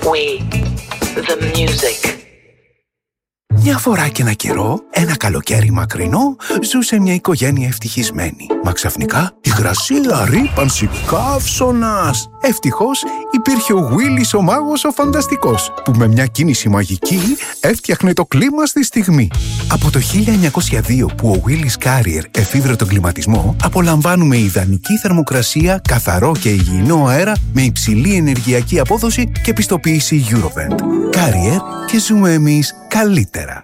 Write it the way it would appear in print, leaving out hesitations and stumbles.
We, the music. Μια φορά και ένα καιρό, ένα καλοκαίρι μακρινό, ζούσε μια οικογένεια ευτυχισμένη. Μα ξαφνικά, υγρασία, ρύπανση, καύσωνας. Ευτυχώς, υπήρχε ο Βίλις ο μάγος ο φανταστικός, που με μια κίνηση μαγική έφτιαχνε το κλίμα στη στιγμή. Από το 1902 που ο Βίλις Κάριερ εφήβρε τον κλιματισμό, απολαμβάνουμε ιδανική θερμοκρασία, καθαρό και υγιεινό αέρα με υψηλή ενεργειακή απόδοση και πιστοποίηση Eurovent. Κάριερ και ζούμε εμείς καλύτερα.